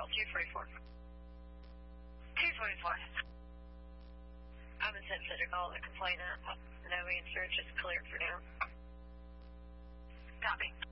call 244. 244. I've been sent to call the complainant. No answer, just clear for now. Copy.